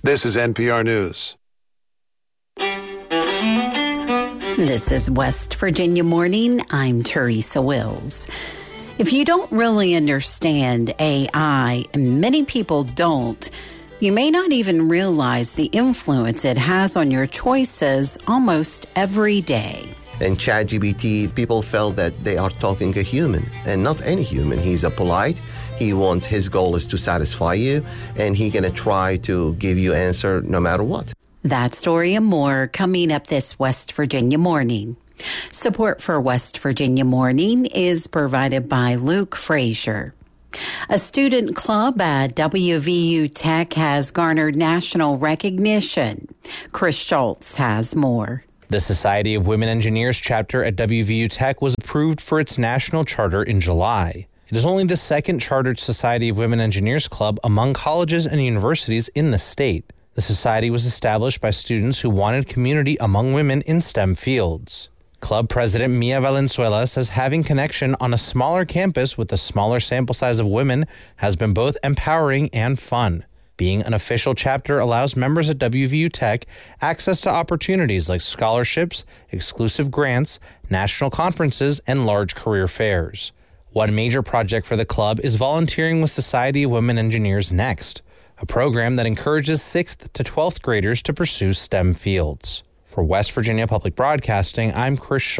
This is NPR News. This is West Virginia Morning. I'm Teresa Wills. If you don't really understand AI, and many people don't, you may not even realize the influence it has on your choices almost every day. In ChatGPT, people felt that they are talking a human, and not any human. He's a polite. His goal is to satisfy you, and he's going to try to give you answer no matter what. That story and more coming up this West Virginia Morning. Support for West Virginia Morning is provided by Luke Frazier. A student club at WVU Tech has garnered national recognition. Chris Schultz has more. The Society of Women Engineers chapter at WVU Tech was approved for its national charter in July. It is only the second chartered Society of Women Engineers club among colleges and universities in the state. The society was established by students who wanted community among women in STEM fields. Club President Mia Valenzuela says having connection on a smaller campus with a smaller sample size of women has been both empowering and fun. Being an official chapter allows members at WVU Tech access to opportunities like scholarships, exclusive grants, national conferences, and large career fairs. One major project for the club is volunteering with Society of Women Engineers Next, a program that encourages 6th to 12th graders to pursue STEM fields. For West Virginia Public Broadcasting, I'm Chris Schultz.